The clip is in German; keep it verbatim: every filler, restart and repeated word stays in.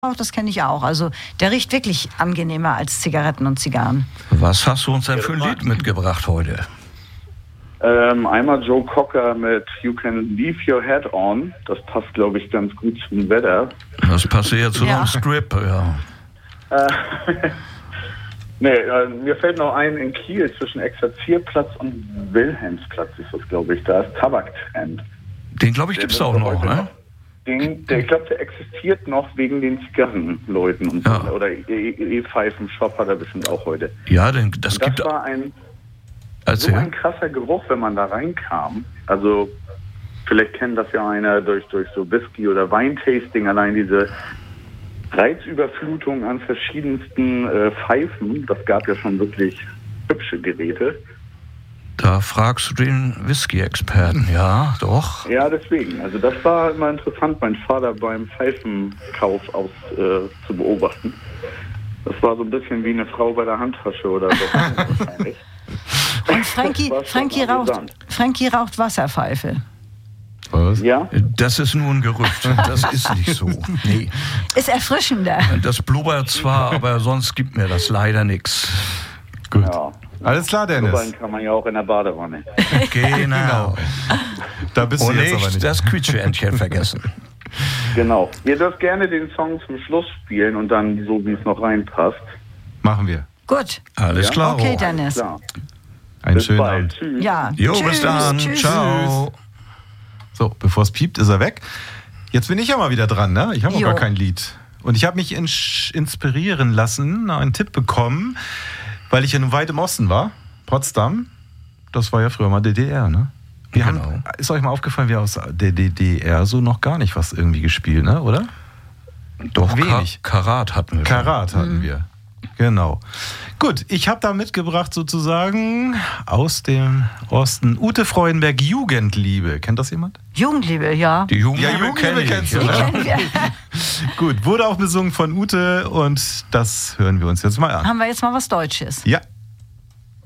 Das kenne ich auch. Also der riecht wirklich angenehmer als Zigaretten und Zigarren. Was hast du uns denn für ein Lied mitgebracht heute? Ähm, einmal Joe Cocker mit You Can Leave Your Head On. Das passt, glaube ich, ganz gut zum Wetter. Das passt ja zu Ja. einem Strip, ja. Äh, nee, äh, mir fällt noch ein, in Kiel zwischen Exerzierplatz und Wilhelmsplatz ist das, glaube ich. Da ist Tabaktrend. Den, glaube ich, gibt's Der auch wird noch, heute ne? Den, der, ich glaube, der existiert noch wegen den Zigarrenleuten und Ja. so. Oder E-Pfeifen-Shop hat er bestimmt auch heute. Ja, den, das Und das gibt... war ein Erzähl. so ein krasser Geruch, wenn man da reinkam. Also vielleicht kennt das ja einer durch, durch so Whisky- oder Weintasting, allein diese Reizüberflutung an verschiedensten äh, Pfeifen. Das gab ja schon wirklich hübsche Geräte. Da fragst du den Whisky-Experten, ja, doch. Ja, deswegen. Also das war immer interessant, meinen Vater beim Pfeifenkauf aus äh, zu beobachten. Das war so ein bisschen wie eine Frau bei der Handtasche oder so wahrscheinlich. Und Frankie, Das war schon Frankie, raucht, amüsant. Frankie raucht Wasserpfeife. Was? Ja? Das ist nur ein Gerücht, das ist nicht so. Nee. Ist erfrischender. Das blubbert zwar, aber sonst gibt mir das leider nichts. Gut. Ja. Alles klar, Dennis. Blubbern kann man ja auch in der Badewanne. Genau. Da bist Und du jetzt aber nicht nicht. das Quietscheentchen vergessen. Genau. Ihr dürft gerne den Song zum Schluss spielen und dann so, wie es noch reinpasst. Machen wir. Gut. Alles Ja? klar. Okay, Dennis. Klar. Einen Bis schönen bald. Abend. Tschüss. Ja. Jo, Tschüss, bis dann. Tschüss. Ciao. So, bevor es piept, ist er weg. Jetzt bin ich ja mal wieder dran, ne? Ich habe noch Jo. gar kein Lied. Und ich habe mich ins- inspirieren lassen, einen Tipp bekommen, weil ich ja nun weit im Osten war. Potsdam, das war ja früher mal D D R, ne? Wir Genau. haben, ist euch mal aufgefallen, wir aus der D D R so noch gar nicht was irgendwie gespielt, ne? Oder? Doch, wenig. Ka Karat hatten wir. Karat hatten wir. Genau. Gut, ich habe da mitgebracht sozusagen aus dem Osten Ute Freudenberg, Jugendliebe. Kennt das jemand? Jugendliebe, ja. Die Jugendliebe Ja, Jugendliebe kenn ich, kennst du, ja. ne? Kennen wir. Gut, wurde auch besungen von Ute und das hören wir uns jetzt mal an. Haben wir jetzt mal was Deutsches. Ja.